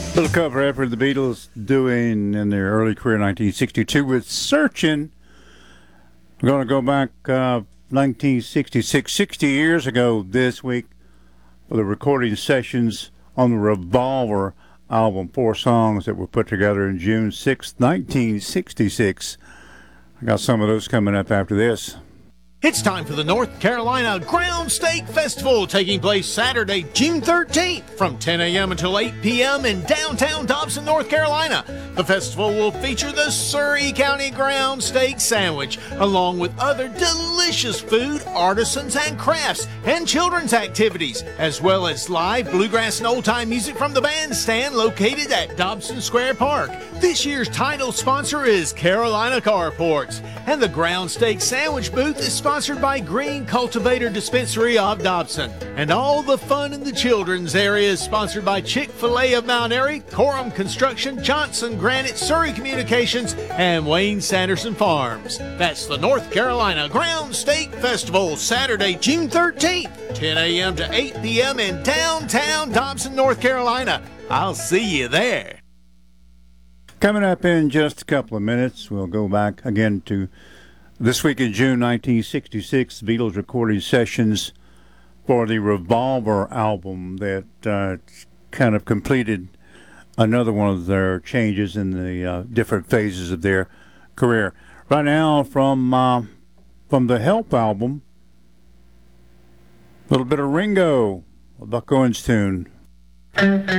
Little cover effort the Beatles doing in their early career, 1962, with Searching. We're going to go back 1966, 60 years ago this week, for the recording sessions on the Revolver album. 4 songs that were put together in June 6, 1966. I got some of those coming up after this. It's time for the North Carolina Ground Steak Festival, taking place Saturday, June 13th from 10 a.m. until 8 p.m. in downtown Dobson, North Carolina. The festival will feature the Surry County Ground Steak Sandwich, along with other delicious food, artisans, and crafts, and children's activities, as well as live bluegrass and old-time music from the bandstand located at Dobson Square Park. This year's title sponsor is Carolina Carports, and the Ground Steak Sandwich booth is sponsored by Green Cultivator Dispensary of Dobson. And all the fun in the children's area is sponsored by Chick-fil-A of Mount Airy, Coram Construction, Johnson Granite, Surry Communications, and Wayne Sanderson Farms. That's the North Carolina Ground Steak Festival, Saturday, June 13th, 10 a.m. to 8 p.m. in downtown Dobson, North Carolina. I'll see you there. Coming up in just a couple of minutes, we'll go back again to this week in June 1966, Beatles recording sessions for the Revolver album that kind of completed another one of their changes in the different phases of their career. Right now, from the Help album, a little bit of Ringo, a Buck Owens tune.